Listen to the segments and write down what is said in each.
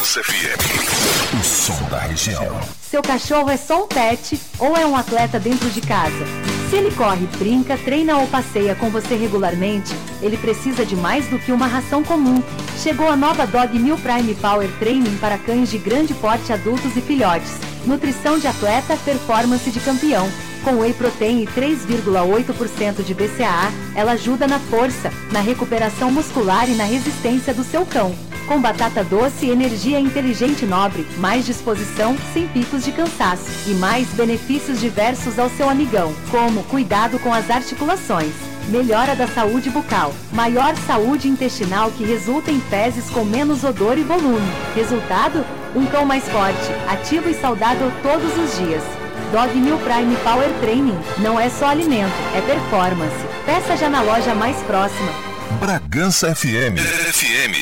Bragança FM. O som da região. Seu cachorro é só um pet ou é um atleta dentro de casa? Se ele corre, brinca, treina ou passeia com você regularmente, ele precisa de mais do que uma ração comum. Chegou a nova Dog Meal Prime Power Training para cães de grande porte, adultos e filhotes. Nutrição de atleta, performance de campeão. Com whey protein e 3,8% de BCAA, ela ajuda na força, na recuperação muscular e na resistência do seu cão. Com batata doce, energia inteligente e nobre, mais disposição, sem picos de cansaço. E mais benefícios diversos ao seu amigão, como cuidado com as articulações, melhora da saúde bucal, maior saúde intestinal que resulta em fezes com menos odor e volume. Resultado? Um cão mais forte, ativo e saudável todos os dias. Dog Meal Prime Power Training não é só alimento, é performance. Peça já na loja mais próxima. Bragança FM. FM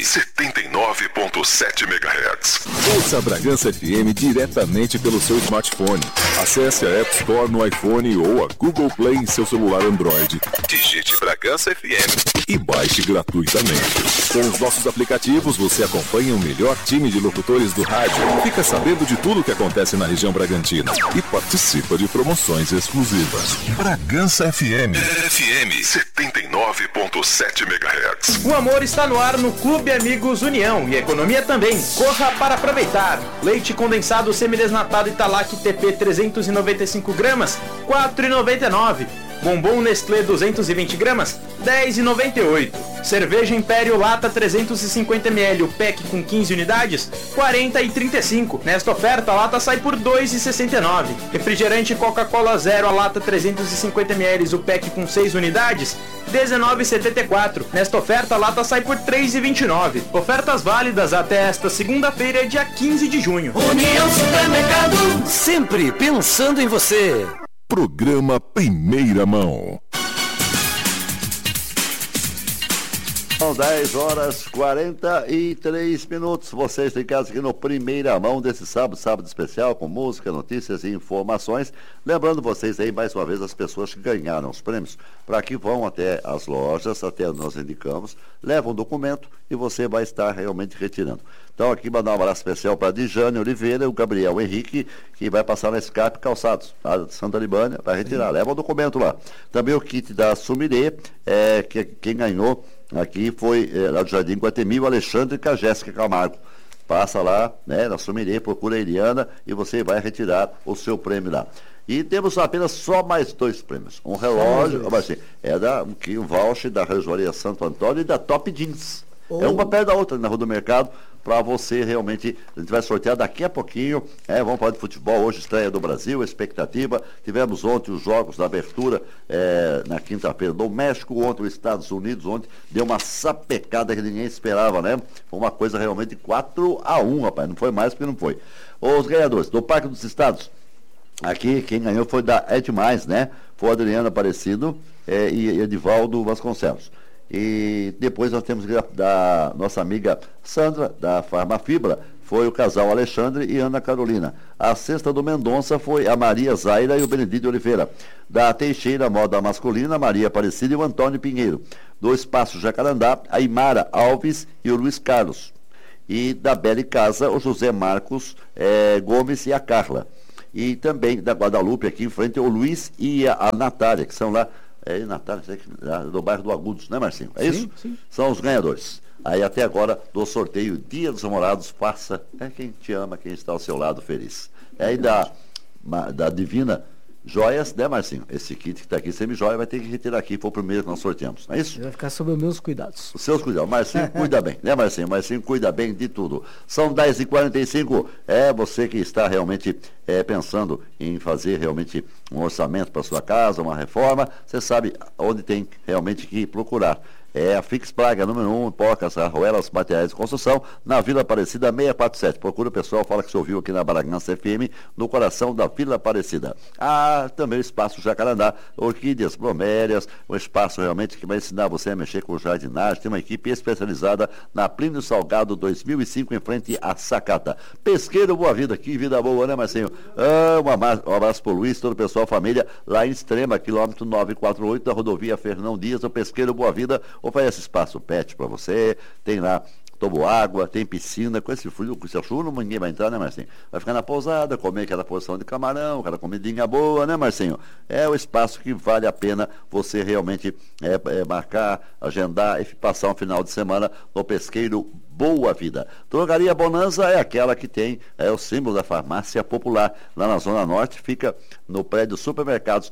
79.7 MHz. Ouça a Bragança FM diretamente pelo seu smartphone. Acesse a App Store no iPhone ou a Google Play em seu celular Android. Digite Bragança FM e baixe gratuitamente. Com os nossos aplicativos, você acompanha o melhor time de locutores do rádio, fica sabendo de tudo o que acontece na região Bragantina e participa de promoções exclusivas. Bragança FM. FM 79.7 MHz. O amor está no ar no Clube Amigos União e a economia também. Corra para aproveitar. Leite condensado semidesnatado Italac TP 395 gramas, R$ 4,99. Bombom Nestlé 220 gramas, R$ 10,98. Cerveja Império Lata 350 ml, o pack com 15 unidades, R$ 40,35. Nesta oferta, a lata sai por R$ 2,69. Refrigerante Coca-Cola Zero, a lata 350 ml, o pack com 6 unidades, R$ 19,74. Nesta oferta, a lata sai por R$ 3,29. Ofertas válidas até esta segunda-feira, dia 15 de junho. União Supermercado, sempre pensando em você. Programa Primeira Mão. São 10h43. Você está em casa aqui no Primeira Mão desse sábado especial, com música, notícias e informações. Lembrando vocês aí, mais uma vez, as pessoas que ganharam os prêmios, para que vão até as lojas, até nós indicamos, levam um documento e você vai estar realmente retirando. Então aqui mandar um abraço especial para a Dijane Oliveira e o Gabriel Henrique, que vai passar na Scarpe Calçados, lá de Santa Libânia, para retirar. Leva o documento lá. Também o kit da Sumirê, que quem ganhou aqui foi lá do Jardim Guatemi, o Alexandre com a Jéssica Camargo. Passa lá, né, na Sumirê, procura a Eliana e você vai retirar o seu prêmio lá. E temos apenas só mais 2 prêmios. Um relógio, assim, um voucher da Rejoaria Santo Antônio e da Top Jeans. É uma perto da outra na Rua do Mercado, para você realmente, a gente vai sortear daqui a pouquinho, vamos falar de futebol, hoje estreia do Brasil, expectativa, tivemos ontem os jogos da abertura, na quinta-feira do México, ontem os Estados Unidos, ontem deu uma sapecada que ninguém esperava, né? Foi uma coisa realmente 4-1, rapaz, não foi mais porque não foi. Os ganhadores do Parque dos Estados, aqui quem ganhou foi da Edmais, né? Foi Adriano Aparecido e Edivaldo Vasconcelos. E depois nós temos da nossa amiga Sandra, da Farmafibra, foi o casal Alexandre e Ana Carolina. A cesta do Mendonça foi a Maria Zaira e o Benedito Oliveira. Da Teixeira Moda Masculina, Maria Aparecida e o Antônio Pinheiro. Do Espaço Jacarandá, a Imara Alves e o Luiz Carlos. E da Bela Casa, o José Marcos Gomes e a Carla. E também da Guadalupe, aqui em frente, o Luiz e a Natália, que são lá Natália, do bairro do Agudos, né, Marcinho? É isso? Sim. São os ganhadores. Aí até agora, do sorteio Dia dos Namorados, faça quem te ama, quem está ao seu lado feliz. Aí da Divina Joias, né, Marcinho? Esse kit que está aqui, semi-joia, vai ter que retirar aqui, foi o primeiro que nós sorteamos, não é isso? Vai ficar sob os meus cuidados. Os seus cuidados. Marcinho cuida bem, né, Marcinho? Marcinho cuida bem de tudo. São 10h45, você que está realmente pensando em fazer realmente um orçamento para sua casa, uma reforma, você sabe onde tem realmente que procurar. A Fix Plaga, número 1, Porcas, Arruelas, Materiais de Construção, na Vila Aparecida 647. Procura o pessoal, fala que você ouviu aqui na Bragança FM, no coração da Vila Aparecida. Também o Espaço Jacarandá, orquídeas, bromélias, um espaço realmente que vai ensinar você a mexer com jardinagem. Tem uma equipe especializada na Plínio Salgado 2005, em frente à Sacata. Pesqueiro Boa Vida, que vida boa, né, Marcinho? Um abraço pro Luiz, todo o pessoal, família, lá em Extrema, quilômetro 948, da rodovia Fernão Dias, o Pesqueiro Boa Vida, oferece espaço pet para você, tem lá toboágua, tem piscina, com esse frio, com esse chuva, ninguém vai entrar, né, Marcinho? Vai ficar na pousada, comer aquela porção de camarão, aquela comidinha boa, né, Marcinho? É o espaço que vale a pena você realmente marcar, agendar e passar um final de semana no Pesqueiro Boa Vida. Drogaria Bonanza é aquela que tem o símbolo da farmácia popular. Lá na Zona Norte, fica no prédio Supermercados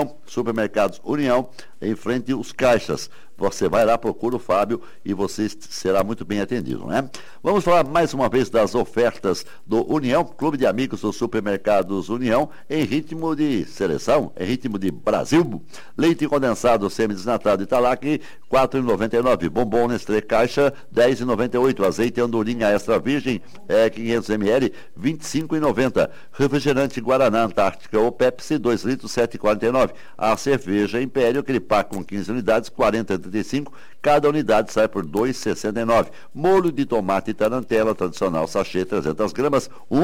União, em frente aos caixas. Você vai lá, procura o Fábio e você será muito bem atendido, né? Vamos falar mais uma vez das ofertas do União, Clube de Amigos dos Supermercados União, em ritmo de seleção, em ritmo de Brasil. Leite condensado semi-desnatado Italac, R$ 4,99. Bombom Nestlé Caixa, R$ 10,98. Azeite Andorinha Extra Virgem, 500 ml, R$ 25,90. Refrigerante Guaraná Antártica ou Pepsi, 2 litros, R$ 7,49. A cerveja Império, aquele pack com 15 unidades, R$ 40,35. Cada unidade sai por R$ 2,69. Molho de tomate Tarantela, tradicional sachê, 300 gramas, R$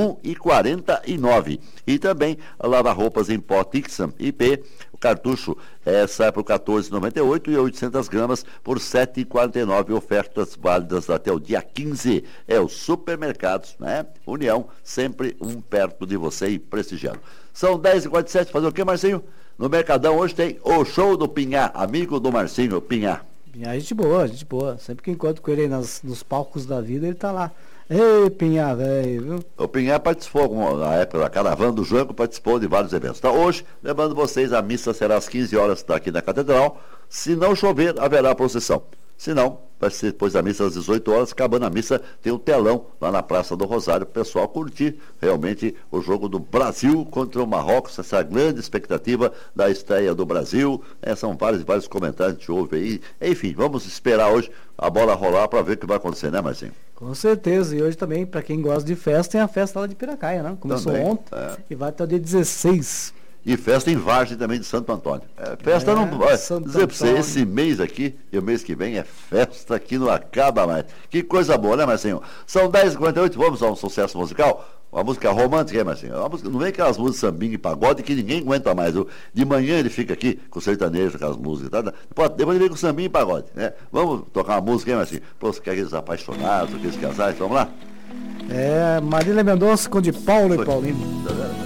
1,49. E também lava-roupas em pó Tixan IP, o cartucho sai por R$ 14,98 e 800 gramas por R$ 7,49. Ofertas válidas até o dia 15. É os supermercados, né? União, sempre um perto de você e prestigiando. São 10h47, fazer o que, Marcinho? No Mercadão hoje tem o show do Pinhá, amigo do Marcinho, Pinhá. Pinhá, gente boa, gente boa. Sempre que encontro com ele aí nos palcos da vida, ele tá lá. Ei, Pinhá, velho, viu? O Pinhá participou, na época da Caravana do Jango, participou de vários eventos. Então, hoje, lembrando vocês, a missa será às 15 horas, aqui na Catedral. Se não chover, haverá procissão. Se não, vai ser depois da missa às 18 horas, acabando a missa, tem um telão lá na Praça do Rosário, o pessoal curtir realmente o jogo do Brasil contra o Marrocos, essa grande expectativa da estreia do Brasil. São vários comentários que a gente ouve aí. Enfim, vamos esperar hoje a bola rolar para ver o que vai acontecer, né, Marcinho? Com certeza, e hoje também, para quem gosta de festa, tem a festa lá de Piracaia, né? Começou também, ontem e vai até o dia 16. E festa em Vargem também de Santo Antônio. Festa não vai dizer para você, esse mês aqui e o mês que vem é festa que não acaba mais. Que coisa boa, né, Marcinho? São 10h48, vamos a um sucesso musical? Uma música romântica, hein, Marcinho? Não vem aquelas músicas sambinha e pagode que ninguém aguenta mais. De manhã ele fica aqui com o sertanejo, aquelas músicas. Tá? Depois ele vem com sambinha e pagode, né? Vamos tocar uma música, hein, Marcinho? Para aqueles apaixonados, aqueles casais, vamos lá? Marília Mendonça com de Paulo e Paulinho.